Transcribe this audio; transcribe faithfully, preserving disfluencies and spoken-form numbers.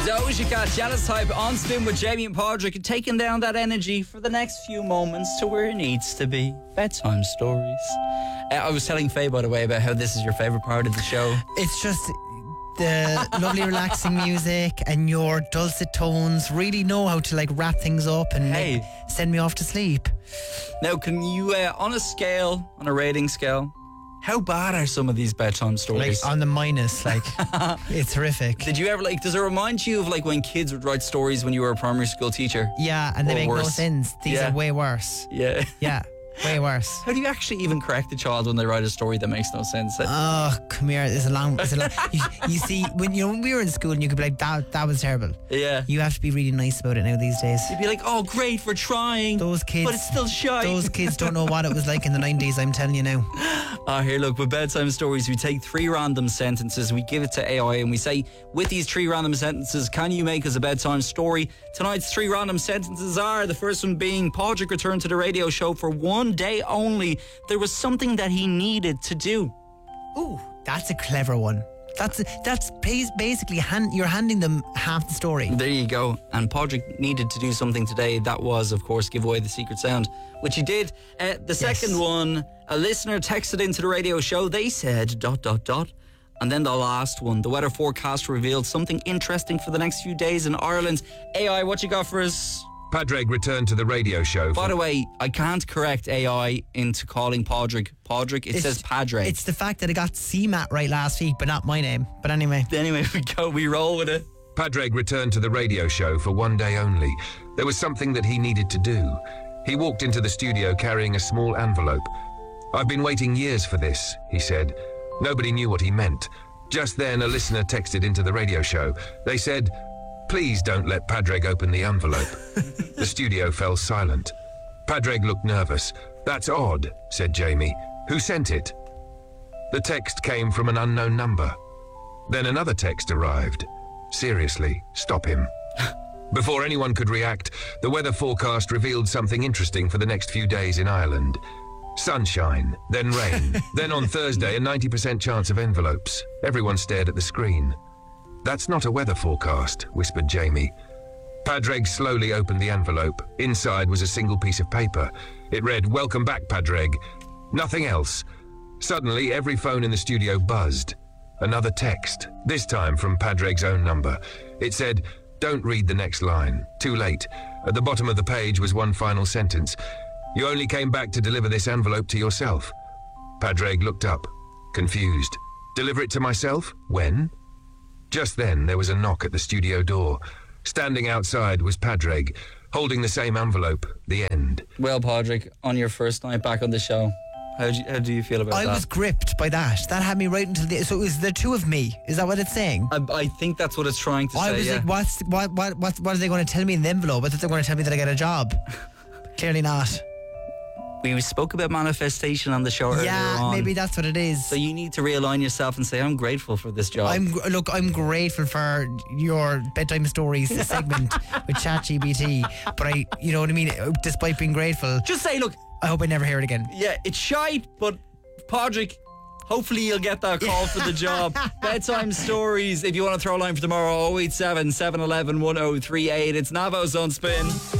Doja Cat, Jealous Type, on Spin with Jamie and Padraig, taking down that energy for the next few moments to where it needs to be. Bedtime stories. Uh, I was telling Faye, by the way, about how this is your favourite part of the show. It's just the lovely relaxing music and your dulcet tones really know how to like wrap things up and Hey. make, send me off to sleep. Now, can you, uh, on a scale, on a rating scale, how bad are some of these bedtime Like stories? on the minus, like it's horrific. Did you ever, like, does it remind you of like when kids would write stories when you were a primary school teacher? Yeah, and they Or make no worse. sense. These Yeah. are way worse. Yeah. Yeah, way worse. How do you actually even correct a child when they write a story that makes no sense? Oh, come here. It's a long. It's a long. you, you see, when you know, when we were in school, and you could be like, "That that was terrible." Yeah. You have to be really nice about it now these days. You'd be like, oh, great for trying. Those kids, But it's still shy. Those kids don't know what it was like in the nineties. I'm telling you now. Ah, here, look, with bedtime stories, we take three random sentences, we give it to A I, and we say, with these three random sentences, can you make us a bedtime story? Tonight's three random sentences are, the first one being, Padraig returned to the radio show for one day only. There was something that he needed to do. Ooh, that's a clever one. That's that's bas- basically hand, you're handing them half the story. There you go. And Padraig needed to do something today. That was, of course, give away the secret sound, which he did. Uh, the second one, a listener texted into the radio show. They said, dot, dot, dot. And then the last one, the weather forecast revealed something interesting for the next few days in Ireland. A I, what you got for us? Padraig returned to the radio show. By For the way, I can't correct A I into calling Padraig Padraig. It It's- says Padraig. It's the fact that I got C MAT right last week, but not my name. But anyway. Anyway, we go, we roll with it. Padraig returned to the radio show for one day only. There was something that he needed to do. He walked into the studio carrying a small envelope. I've been waiting years for this, he said. Nobody knew what he meant. Just then, a listener texted into the radio show. They said, please don't let Padraig open the envelope. The studio fell silent. Padraig looked nervous. That's odd, said Jamie. Who sent it? The text came from an unknown number. Then another text arrived. Seriously, stop him. Before anyone could react, the weather forecast revealed something interesting for the next few days in Ireland. Sunshine, then rain, then on Thursday a ninety percent chance of envelopes. Everyone stared at the screen. That's not a weather forecast, whispered Jamie. Padraig slowly opened the envelope. Inside was a single piece of paper. It read, welcome back, Padraig. Nothing else. Suddenly, every phone in the studio buzzed. Another text, this time from Padraig's own number. It said, don't read the next line. Too late. At the bottom of the page was one final sentence. You only came back to deliver this envelope to yourself. Padraig looked up, confused. Deliver it to myself? When? Just then, there was a knock at the studio door. Standing outside was Padraig, holding the same envelope, the end. Well, Padraig, on your first night back on the show, how do you, how do you feel about I that? was gripped by that. That had me right until the... So it was the two of me. Is that what it's saying? I, I think that's what it's trying to I say, was yeah. like, what's, what, what, what, what are they going to tell me in the envelope? I thought they were going to tell me that I get a job. Clearly not. We spoke about manifestation on the show earlier Yeah, on. maybe that's what it is. So you need to realign yourself and say, I'm grateful for this job. I'm gr- look. I'm grateful for your bedtime stories segment with ChatGPT, but I, you know what I mean. Despite being grateful, Just say, look, I hope I never hear it again. yeah, it's shite, but Padraig, hopefully you'll get that call for the job. Bedtime stories. If you want to throw a line for tomorrow, oh eight seven, seven one one, one oh three eight. It's Navos on Spin.